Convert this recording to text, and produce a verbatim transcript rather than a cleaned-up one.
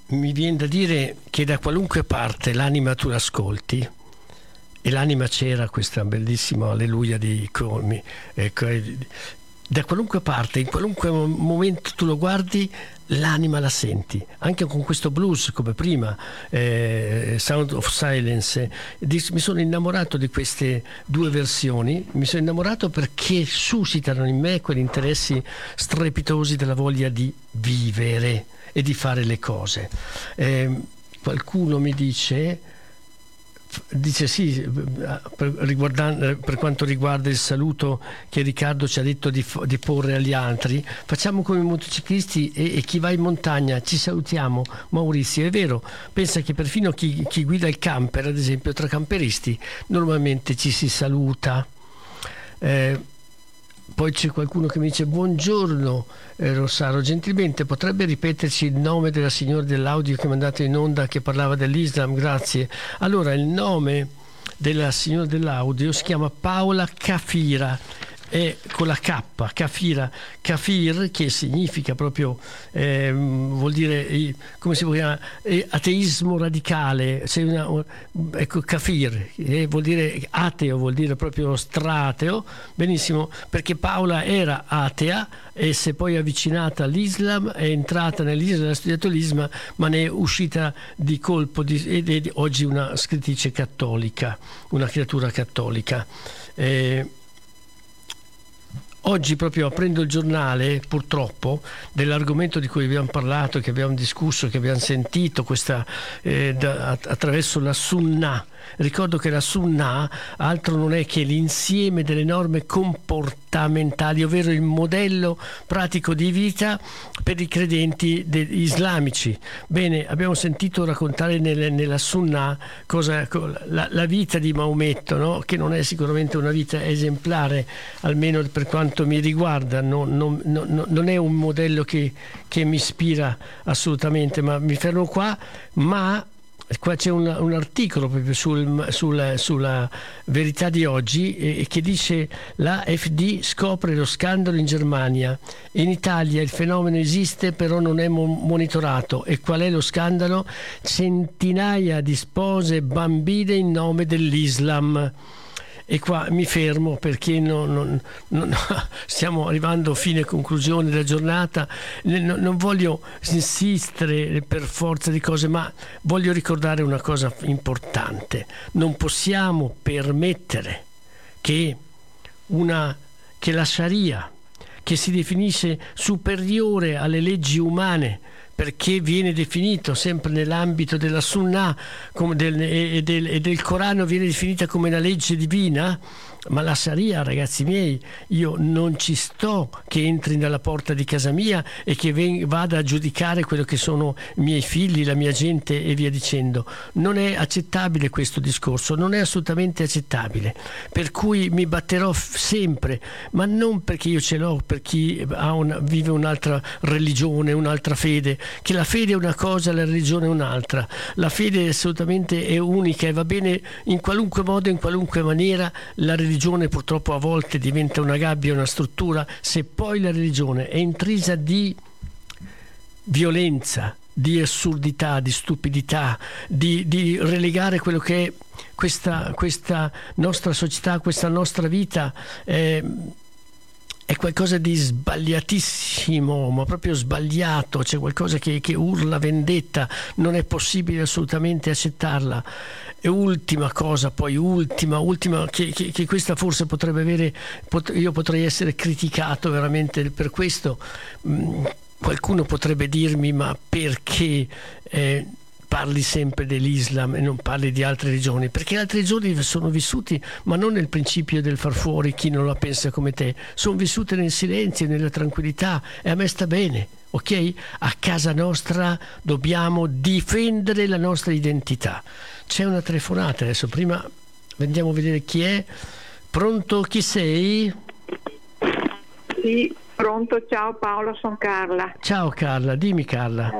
mi viene da dire che da qualunque parte l'anima tu l'ascolti, e l'anima c'era, questa bellissima alleluia di Colmi, ecco, da qualunque parte, in qualunque momento tu lo guardi, l'anima la senti, anche con questo blues come prima, eh, Sound of Silence. Mi sono innamorato di queste due versioni, mi sono innamorato perché suscitano in me quegli interessi strepitosi della voglia di vivere e di fare le cose. Eh, qualcuno mi dice Dice sì, per, per quanto riguarda il saluto che Riccardo ci ha detto di, di porre agli altri, facciamo come i motociclisti e, e chi va in montagna, ci salutiamo. Maurizio, è vero, pensa che perfino chi, chi guida il camper, ad esempio tra camperisti, normalmente ci si saluta. Eh, Poi c'è qualcuno che mi dice: buongiorno eh, Rossaro, gentilmente potrebbe ripeterci il nome della signora dell'audio che mi ha mandato in onda che parlava dell'Islam? Grazie. Allora, il nome della signora dell'audio si chiama Paola Kafira, è con la K, Kafira, Kafir, che significa proprio, eh, vuol dire, come si può chiamare, eh, ateismo radicale, c'è una, ecco, Kafir, eh, vuol dire ateo, vuol dire proprio strateo, benissimo, perché Paola era atea e si è poi avvicinata all'Islam, è entrata nell'Islam, ha studiato l'Islam, ma ne è uscita di colpo di, ed è oggi una scrittrice cattolica, una creatura cattolica. Eh, Oggi, proprio aprendo il giornale, purtroppo, dell'argomento di cui abbiamo parlato, che abbiamo discusso, che abbiamo sentito questa, eh, da, attraverso la Sunnah. Ricordo che la Sunnah altro non è che l'insieme delle norme comportamentali, ovvero il modello pratico di vita per i credenti de- islamici. Bene, abbiamo sentito raccontare nel, nella Sunnah cosa, la, la vita di Maometto, no? Che non è sicuramente una vita esemplare, almeno per quanto mi riguarda, non, non, non, non è un modello che, che mi ispira assolutamente, ma mi fermo qua. Ma qua c'è un, un articolo proprio sul, sul, sulla Verità di oggi eh, che dice: la F D scopre lo scandalo in Germania. In Italia il fenomeno esiste, però non è mo- monitorato. E qual è lo scandalo? Centinaia di spose bambine in nome dell'Islam. E qua mi fermo perché non, non, non, stiamo arrivando a fine conclusione della giornata. Non, non voglio insistere per forza di cose, ma voglio ricordare una cosa importante. Non possiamo permettere che, una, che la Sharia, che si definisce superiore alle leggi umane, perché viene definito sempre nell'ambito della Sunnah come del, e, del, e del Corano, viene definita come una legge divina, ma la Sharia, ragazzi miei, io non ci sto che entri dalla porta di casa mia e che ven- vada a giudicare quello che sono i miei figli, la mia gente e via dicendo. Non è accettabile questo discorso, non è assolutamente accettabile, per cui mi batterò f- sempre, ma non perché io ce l'ho, per chi ha una, vive un'altra religione, un'altra fede, che la fede è una cosa, la religione è un'altra. La fede assolutamente è unica e va bene in qualunque modo, in qualunque maniera. La religione purtroppo a volte diventa una gabbia, una struttura. Se poi la religione è intrisa di violenza, di assurdità, di stupidità, di, di relegare quello che è questa, questa nostra società, questa nostra vita, eh, è qualcosa di sbagliatissimo, ma proprio sbagliato. C'è qualcosa che, che urla vendetta, non è possibile assolutamente accettarla. E ultima cosa, poi ultima, ultima che, che, che questa forse potrebbe avere, pot- io potrei essere criticato veramente per questo. Mm, qualcuno potrebbe dirmi: ma perché eh, parli sempre dell'Islam e non parli di altre religioni? Perché altre religioni sono vissuti, ma non nel principio del far fuori chi non la pensa come te, sono vissute nel silenzio, nella tranquillità, e a me sta bene, ok? A casa nostra dobbiamo difendere la nostra identità. C'è una telefonata adesso, prima andiamo a vedere chi è. Pronto, chi sei? Sì, pronto, ciao Paolo, sono Carla. Ciao Carla, dimmi Carla.